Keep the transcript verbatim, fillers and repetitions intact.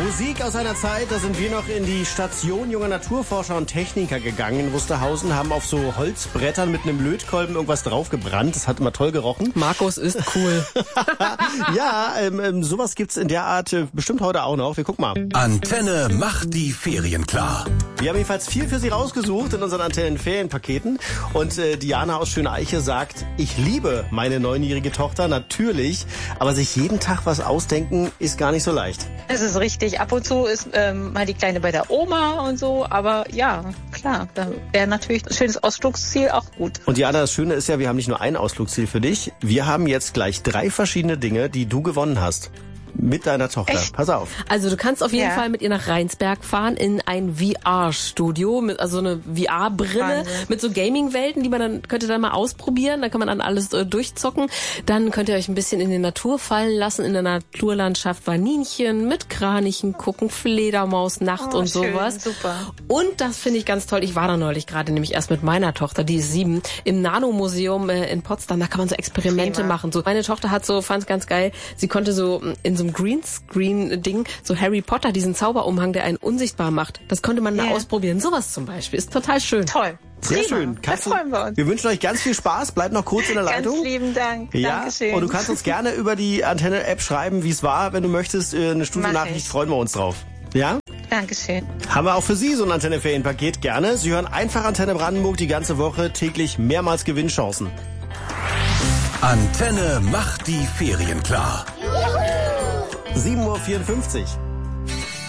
Musik aus einer Zeit, da sind wir noch in die Station junger Naturforscher und Techniker gegangen in Wusterhausen, haben auf so Holzbrettern mit einem Lötkolben irgendwas draufgebrannt. Das hat immer toll gerochen. Markus ist cool. Ja, ähm, ähm, sowas gibt's in der Art äh, bestimmt heute auch noch. Wir gucken mal. Antenne macht die Ferien klar. Wir haben jedenfalls viel für Sie rausgesucht in unseren Antennen-Ferienpaketen. Und äh, Diana aus Schöne-Eiche sagt, ich liebe meine neunjährige Tochter, natürlich. Aber sich jeden Tag was ausdenken, ist gar nicht so leicht. Es ist richtig. Ab und zu ist ähm, mal die Kleine bei der Oma und so. Aber ja, klar, da wäre natürlich ein schönes Ausflugsziel auch gut. Und Diana, das Schöne ist ja, wir haben nicht nur ein Ausflugsziel für dich. Wir haben jetzt gleich drei verschiedene Dinge, die du gewonnen hast. Mit deiner Tochter. Echt? Pass auf. Also du kannst auf jeden Ja. Fall mit ihr nach Rheinsberg fahren in ein V R-Studio, mit also eine V R-Brille Wahnsinn. mit so Gaming-Welten, die man dann könnt ihr dann mal ausprobieren. Da kann man dann alles äh, durchzocken. Dann könnt ihr euch ein bisschen in die Natur fallen lassen, in der Naturlandschaft Waninchen mit Kranichen gucken, Fledermaus, Nacht Oh, und schön, sowas. super. Und das finde ich ganz toll. Ich war da neulich gerade nämlich erst mit meiner Tochter, die ist sieben, im Nano-Museum äh, in Potsdam. Da kann man so Experimente Prima. machen. So meine Tochter hat so, fand's ganz geil. Sie konnte so in so einem Greenscreen-Ding, so Harry Potter, diesen Zauberumhang, der einen unsichtbar macht. Das konnte man mal Yeah. ausprobieren. Sowas zum Beispiel. Ist total schön. Toll. Sehr Prima. schön. Da Kannst du- freuen wir uns. Wir wünschen euch ganz viel Spaß. Bleibt noch kurz in der Ganz Leitung. lieben Dank. Ja, Dankeschön. und du kannst uns gerne über die Antenne-App schreiben, wie es war. Wenn du möchtest, äh, eine Studio-Nachricht, ich. freuen wir uns drauf. Ja? Dankeschön. Haben wir auch für Sie so ein Antenne-Ferienpaket gerne. Sie hören einfach Antenne Brandenburg die ganze Woche, täglich mehrmals Gewinnchancen. Antenne macht die Ferien klar. sieben Uhr vierundfünfzig.